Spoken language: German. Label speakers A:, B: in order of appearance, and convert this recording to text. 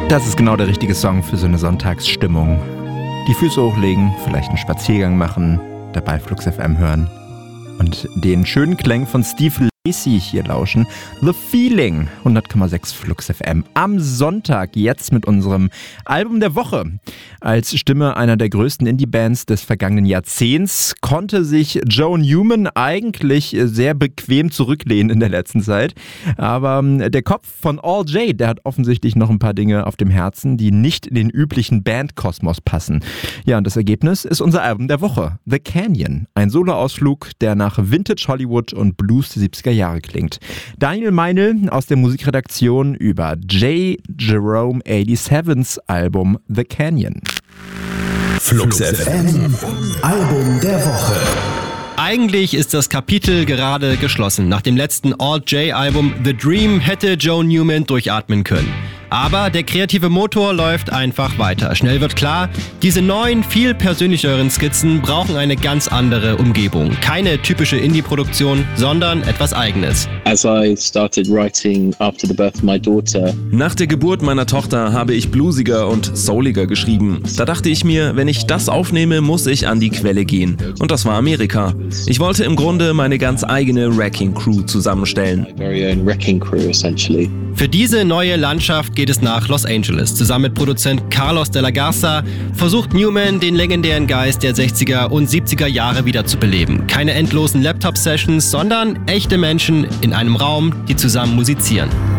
A: Das ist genau der richtige Song für so eine Sonntagsstimmung. Die Füße hochlegen, vielleicht einen Spaziergang machen, dabei Flux FM hören und den schönen Klängen von Steve Lacy hier lauschen. The Feeling, 100,6 Flux FM. Am Sonntag jetzt mit unserem Album der Woche. Als Stimme einer der größten Indie-Bands des vergangenen Jahrzehnts konnte sich Joe Newman eigentlich sehr bequem zurücklehnen in der letzten Zeit. Aber der Kopf von All J, der hat offensichtlich noch ein paar Dinge auf dem Herzen, die nicht in den üblichen Bandkosmos passen. Ja, und das Ergebnis ist unser Album der Woche. The Canyon. Ein Soloausflug, der nach Vintage Hollywood und Blues der 70er Jahre klingt. Daniel Meinl aus der Musikredaktion über J. Jerome 87's Album The Canyon.
B: Flux FM, Album der Woche.
C: Eigentlich ist das Kapitel gerade geschlossen. Nach dem letzten Alt-J-Album The Dream hätte Joe Newman durchatmen können. Aber der kreative Motor läuft einfach weiter. Schnell wird klar, diese neuen, viel persönlicheren Skizzen brauchen eine ganz andere Umgebung. Keine typische Indie-Produktion, sondern etwas Eigenes.
D: As I started writing after the birth of my daughter.
E: Nach der Geburt meiner Tochter habe ich bluesiger und souliger geschrieben. Da dachte ich mir, wenn ich das aufnehme, muss ich an die Quelle gehen. Und das war Amerika. Ich wollte im Grunde meine ganz eigene Wrecking Crew zusammenstellen.
D: My very own wrecking crew, essentially.
C: Für diese neue Landschaft geht es nach Los Angeles. Zusammen mit Produzent Carlos de la Garza versucht Newman, den legendären Geist der 60er und 70er Jahre wiederzubeleben. Keine endlosen Laptop-Sessions, sondern echte Menschen in einem Raum, die zusammen musizieren.